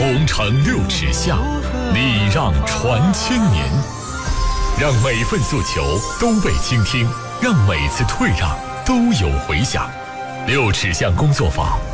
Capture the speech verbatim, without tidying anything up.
红尘六尺下，礼让传千年。让每份诉求都被倾听，让每次退让都有回响。六尺巷工作坊